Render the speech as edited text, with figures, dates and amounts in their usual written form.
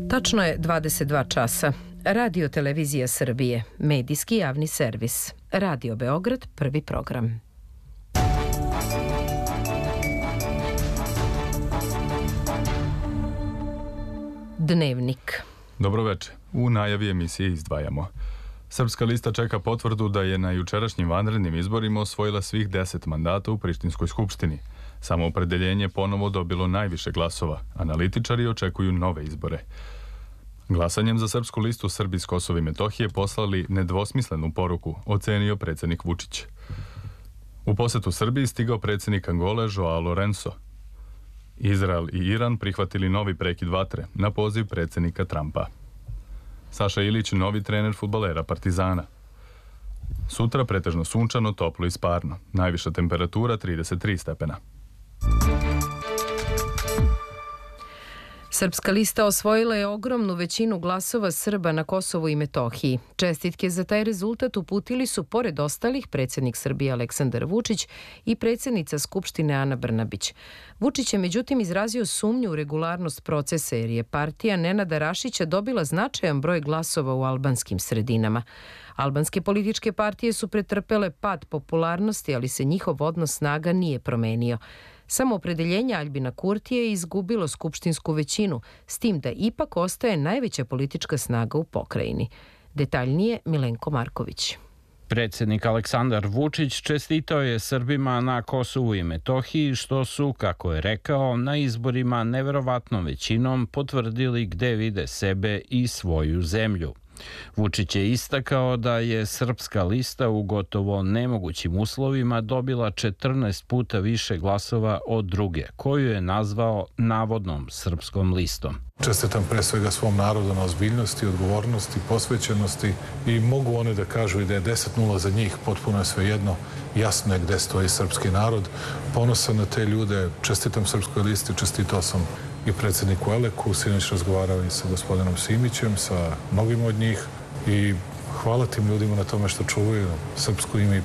Tačno je 22 časa. Radio Televizija Srbije, medijski javni servis. Radio Beograd, prvi program. Dnevnik. Dobro veče. U najavi emisije izdvajamo. Srpska lista čeka potvrdu da je na jučerašnjim vanrednim izborima osvojila svih 10 mandata u Prištinskoj skupštini. Samoopredeljenje ponovo dobilo najviše glasova. Analitičari očekuju nove izbore. Glasanjem za Srpsku listu Srbi s Kosova i Metohije poslali nedvosmislenu poruku, ocenio predsjednik Vučić. U posetu Srbiji stigao predsjednik Angole Joao Lourenço. Izrael i Iran prihvatili novi prekid vatre na poziv predsjednika Trumpa. Saša Ilić, novi trener fudbalera Partizana. Sutra pretežno sunčano, toplo i sparno. Najviša temperatura 33 stepena. Srpska lista osvojila je ogromnu većinu glasova Srba na Kosovu i Metohiji. Čestitke za taj rezultat uputili su, pored ostalih, predsjednik Srbije Aleksandar Vučić i predsjednica Skupštine Ana Brnabić. Vučić je međutim izrazio sumnju u regularnost procesa jer je partija Nenada Rašića dobila značajan broj glasova u albanskim sredinama. Albanske političke partije su pretrpele pad popularnosti, ali se njihov odnos snaga nije promenio. Samoopredeljenje Aljbina Kurtija je izgubilo skupštinsku većinu, s tim da ipak ostaje najveća politička snaga u pokrajini. Detaljnije Milenko Marković. Predsjednik Aleksandar Vučić čestitao je Srbima na Kosovu i Metohiji što su, kako je rekao, na izborima neverovatnom većinom potvrdili gde vide sebe i svoju zemlju. Vučić je istakao da je Srpska lista u gotovo nemogućim uslovima dobila 14 puta više glasova od druge, koju je nazvao navodnom Srpskom listom. Čestitam pre svega svom narodu na ozbiljnosti, odgovornosti, posvećenosti i mogu one da kažu i da je 10-0 za njih, potpuno je svejedno, jasno je gde stoji srpski narod. Ponosan na te ljude, čestitam Srpskoj listi, čestitao sam i predsjedniku Eleku, sinoć razgovarao i sa gospodinom Simićem, sa mnogim od njih i hvala tim ljudima na tome što čuvaju srpsko ime i